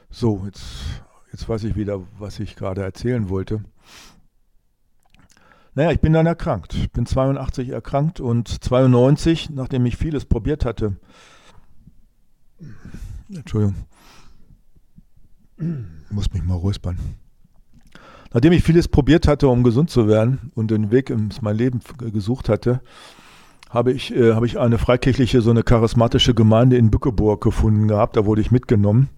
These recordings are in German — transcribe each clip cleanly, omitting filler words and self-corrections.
So, jetzt weiß ich wieder, was ich gerade erzählen wollte. Naja, ich bin dann erkrankt. Ich bin 82 erkrankt und 92, nachdem ich vieles probiert hatte. Entschuldigung, ich muss mich mal räuspern. Nachdem ich vieles probiert hatte, um gesund zu werden und den Weg in mein Leben gesucht hatte, habe ich eine freikirchliche, so eine charismatische Gemeinde in Bückeburg gefunden gehabt. Da wurde ich mitgenommen.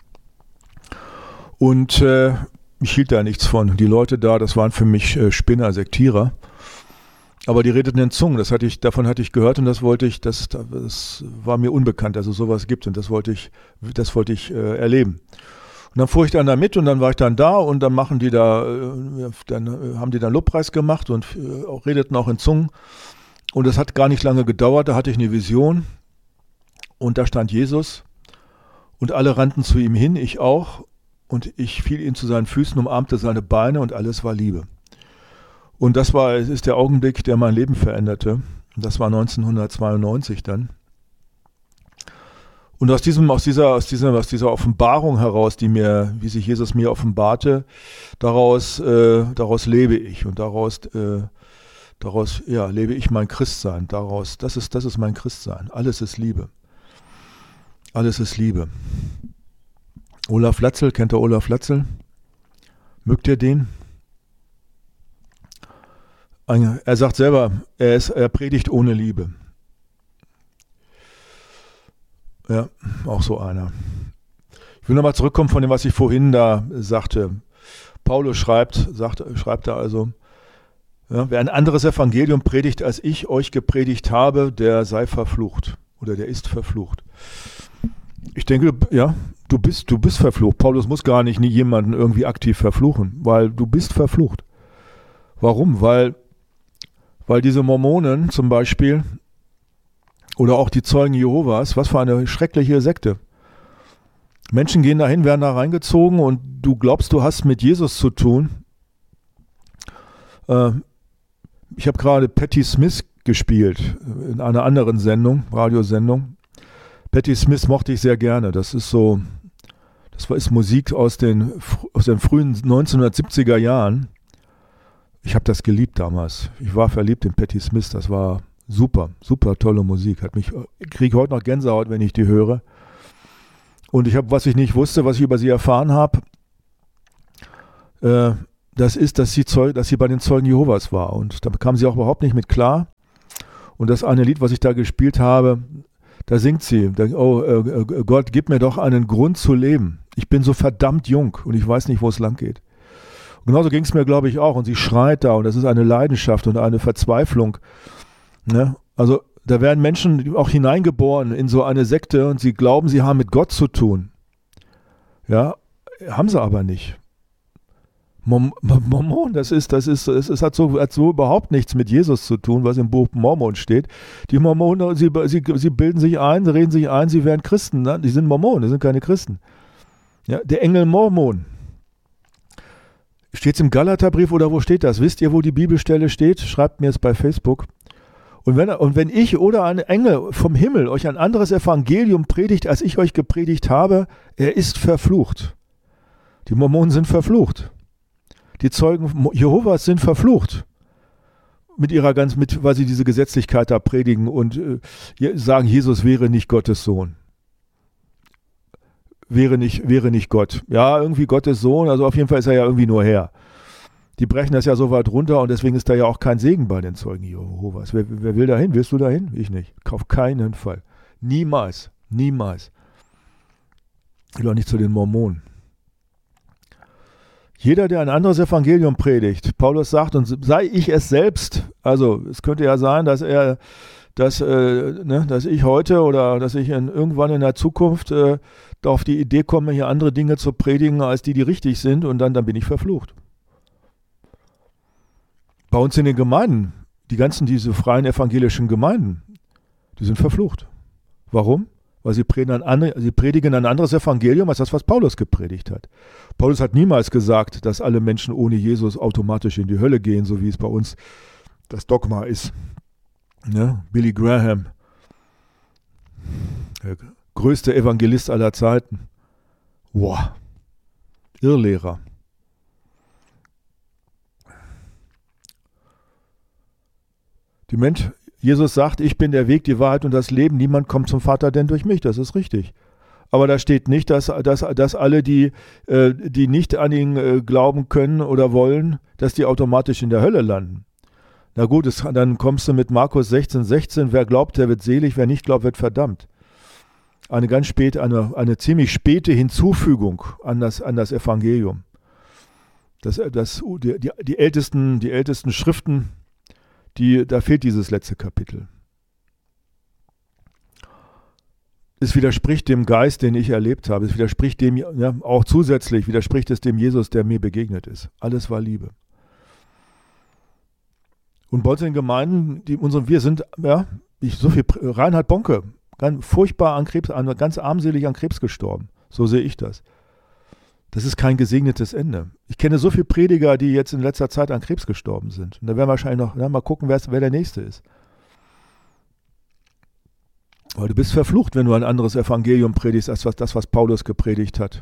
Und ich hielt da nichts von. Die Leute da, das waren für mich Spinner, Sektierer. Aber die redeten in Zungen, davon hatte ich gehört und das war mir unbekannt, dass es sowas gibt und das wollte ich erleben. Und dann fuhr ich dann da mit und dann war ich dann da und dann haben die dann Lobpreis gemacht und redeten auch in Zungen. Und das hat gar nicht lange gedauert, da hatte ich eine Vision und da stand Jesus und alle rannten zu ihm hin, ich auch. Und ich fiel ihm zu seinen Füßen, umarmte seine Beine und alles war Liebe. Und es ist der Augenblick, der mein Leben veränderte. Und das war 1992 dann. Und aus dieser Offenbarung heraus, wie sich Jesus mir offenbarte, daraus lebe ich und daraus lebe ich mein Christsein. Das ist mein Christsein. Alles ist Liebe. Alles ist Liebe. Olaf Latzel, kennt ihr Olaf Latzel? Mögt ihr den? Er sagt selber, er predigt ohne Liebe. Ja, auch so einer. Ich will nochmal zurückkommen von dem, was ich vorhin da sagte. Paulus schreibt da also, ja, wer ein anderes Evangelium predigt, als ich euch gepredigt habe, der sei verflucht oder der ist verflucht. Ich denke, ja, du bist verflucht. Paulus muss gar nicht jemanden irgendwie aktiv verfluchen, weil du bist verflucht. Warum? Weil diese Mormonen zum Beispiel oder auch die Zeugen Jehovas, was für eine schreckliche Sekte. Menschen gehen dahin, werden da reingezogen und du glaubst, du hast mit Jesus zu tun. Ich habe gerade Patti Smith gespielt in einer anderen Sendung, Radiosendung. Patti Smith mochte ich sehr gerne. Das ist Musik aus den frühen 1970er Jahren. Ich habe das geliebt damals. Ich war verliebt in Patti Smith. Das war super, super tolle Musik. Ich kriege heute noch Gänsehaut, wenn ich die höre. Und was ich nicht wusste, was ich über sie erfahren habe, das ist, dass sie bei den Zeugen Jehovas war. Und da kam sie auch überhaupt nicht mit klar. Und das eine Lied, was ich da gespielt habe, da singt sie, Gott, gib mir doch einen Grund zu leben. Ich bin so verdammt jung und ich weiß nicht, wo es lang geht. Und genauso ging es mir, glaube ich, auch. Und sie schreit da und das ist eine Leidenschaft und eine Verzweiflung. Ne? Also da werden Menschen auch hineingeboren in so eine Sekte und sie glauben, sie haben mit Gott zu tun. Ja, haben sie aber nicht. Mormon, es hat so überhaupt nichts mit Jesus zu tun, was im Buch Mormon steht. Die Mormonen, sie bilden sich ein, reden sich ein, sie wären Christen. Ne? Die sind Mormonen, die sind keine Christen. Ja, der Engel Mormon. Steht es im Galaterbrief oder wo steht das? Wisst ihr, wo die Bibelstelle steht? Schreibt mir es bei Facebook. Und wenn ich oder ein Engel vom Himmel euch ein anderes Evangelium predigt, als ich euch gepredigt habe, er ist verflucht. Die Mormonen sind verflucht. Die Zeugen Jehovas sind verflucht, weil sie diese Gesetzlichkeit da predigen und sagen, Jesus wäre nicht Gottes Sohn. Wäre nicht Gott. Ja, irgendwie Gottes Sohn, also auf jeden Fall ist er ja irgendwie nur Herr. Die brechen das ja so weit runter und deswegen ist da ja auch kein Segen bei den Zeugen Jehovas. Wer will da hin? Willst du da hin? Ich nicht. Auf keinen Fall. Niemals. Niemals. Ich will auch nicht zu den Mormonen. Jeder, der ein anderes Evangelium predigt, Paulus sagt, und sei ich es selbst, also es könnte ja sein, dass ich heute oder dass ich irgendwann in der Zukunft auf die Idee komme, hier andere Dinge zu predigen, als die richtig sind, und dann bin ich verflucht. Bei uns in den Gemeinden, diese freien evangelischen Gemeinden, die sind verflucht. Warum? Weil sie predigen ein anderes Evangelium als das, was Paulus gepredigt hat. Paulus hat niemals gesagt, dass alle Menschen ohne Jesus automatisch in die Hölle gehen, so wie es bei uns das Dogma ist. Ne? Billy Graham, der größte Evangelist aller Zeiten. Wow. Irrlehrer. Jesus sagt, ich bin der Weg, die Wahrheit und das Leben. Niemand kommt zum Vater denn durch mich. Das ist richtig. Aber da steht nicht, dass alle, die nicht an ihn glauben können oder wollen, dass die automatisch in der Hölle landen. Na gut, dann kommst du mit Markus 16,16, wer glaubt, der wird selig, wer nicht glaubt, wird verdammt. Eine ziemlich späte Hinzufügung an das Evangelium. Die ältesten Schriften, da fehlt dieses letzte Kapitel. Es widerspricht dem Geist, den ich erlebt habe. Es widerspricht dem, ja, auch zusätzlich widerspricht es dem Jesus, der mir begegnet ist. Alles war Liebe. Und bei uns in den Gemeinden, wir sind, ja, Reinhard Bonke, ganz furchtbar an Krebs, ganz armselig an Krebs gestorben. So sehe ich das. Das ist kein gesegnetes Ende. Ich kenne so viele Prediger, die jetzt in letzter Zeit an Krebs gestorben sind. Und da werden wir wahrscheinlich noch mal gucken, wer der Nächste ist. Aber du bist verflucht, wenn du ein anderes Evangelium predigst, als das, was Paulus gepredigt hat.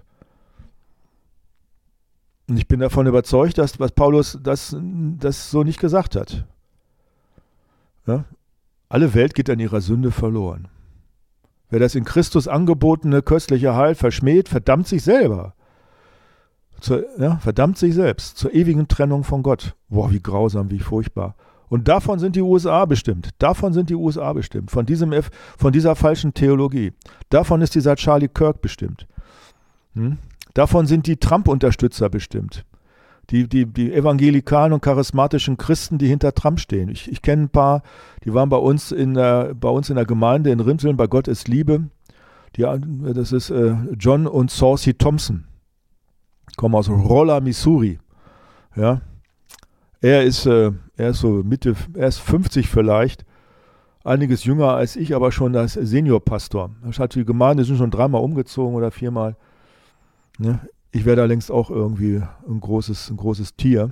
Und ich bin davon überzeugt, dass was Paulus das so nicht gesagt hat. Ja? Alle Welt geht an ihrer Sünde verloren. Wer das in Christus angebotene köstliche Heil verschmäht, verdammt sich selber. Verdammt sich selbst zur ewigen Trennung von Gott. Boah, wie grausam, wie furchtbar. Und davon sind die USA bestimmt. Von dieser falschen Theologie. Davon ist dieser Charlie Kirk bestimmt. Davon sind die Trump-Unterstützer bestimmt. Die evangelikalen und charismatischen Christen, die hinter Trump stehen. Ich kenne ein paar, die waren bei uns in der Gemeinde in Rinteln, bei Gott ist Liebe. Das ist John und Saucy Thompson. Kommen aus Rolla, Missouri. Ja. Er ist so er ist 50 vielleicht, einiges jünger als ich, aber schon als Seniorpastor. Die Gemeinde sind schon 3-mal umgezogen oder 4-mal. Ja. Ich wäre da längst auch irgendwie ein großes Tier.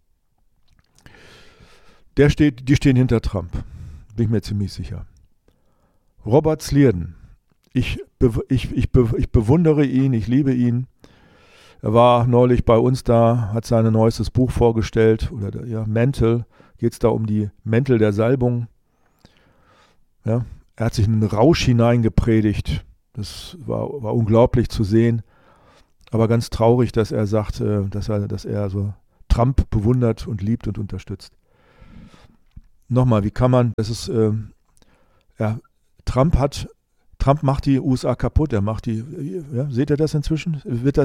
Die stehen hinter Trump, bin ich mir ziemlich sicher. Robert Slierden, ich bewundere ihn, ich liebe ihn. Er war neulich bei uns da, hat sein neuestes Buch vorgestellt, Mäntel, geht es da um die Mäntel der Salbung. Ja, er hat sich in einen Rausch hineingepredigt, das war unglaublich zu sehen, aber ganz traurig, dass er sagt, dass er so Trump bewundert und liebt und unterstützt. Nochmal, wie kann man, Trump macht die USA kaputt, seht ihr das inzwischen?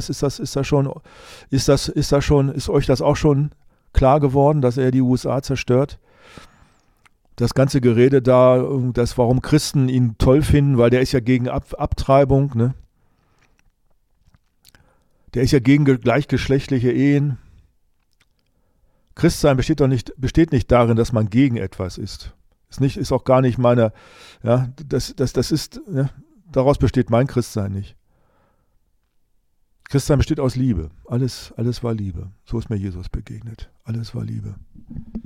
Ist euch das auch schon klar geworden, dass er die USA zerstört? Das ganze Gerede da, warum Christen ihn toll finden, weil der ist ja gegen Abtreibung, ne? Der ist ja gegen gleichgeschlechtliche Ehen. Christsein besteht nicht darin, dass man gegen etwas ist. Ist auch gar nicht meine, ja, daraus besteht mein Christsein nicht. Christsein besteht aus Liebe. Alles war Liebe. So ist mir Jesus begegnet. Alles war Liebe.